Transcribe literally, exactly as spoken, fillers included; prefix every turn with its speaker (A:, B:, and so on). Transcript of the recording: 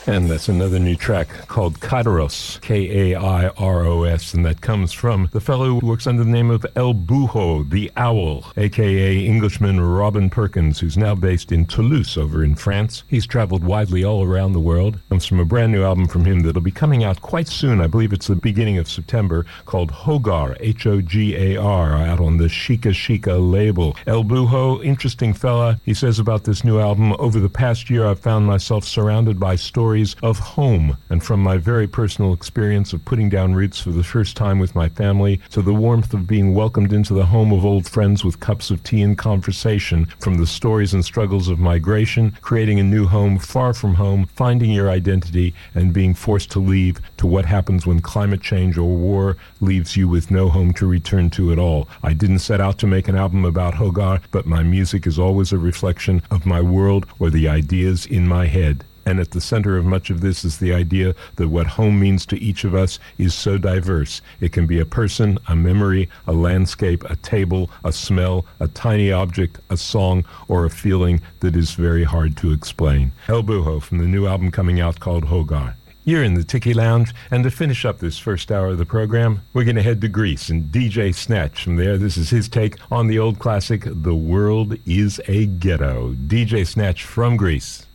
A: And that's another new track called Kairos, K A I R O S, and that comes from the fellow who works under the name of El Buho, the Owl, a k a. Englishman Robin Perkins, who's now based in Toulouse over in France. He's traveled widely all around the world. Comes from a brand new album from him that'll be coming out quite soon. I believe it's the beginning of September, called Hogar, H O G A R, out on the Shika Shika label. El Buho, interesting fella. He says about this new album, over the past year I've found myself surrounded by stories of home, and from my very personal experience of putting down roots for the first time with my family to the warmth of being welcomed into the home of old friends with cups of tea and conversation, from the stories and struggles of migration, creating a new home far from home, finding your identity, and being forced to leave, to what happens when climate change or war leaves you with no home to return to at all. I didn't set out to make an album about Hogar, but my music is always a reflection of my world or the ideas in my head. And at the center of much of this is the idea that what home means to each of us is so diverse. It can be a person, a memory, a landscape, a table, a smell, a tiny object, a song, or a feeling that is very hard to explain. El Buho from the new album coming out called Hogar. You're in the Tiki Lounge, and to finish up this first hour of the program, we're going to head to Greece, and D J Snatch from there, this is his take on the old classic, The World is a Ghetto. D J Snatch from Greece.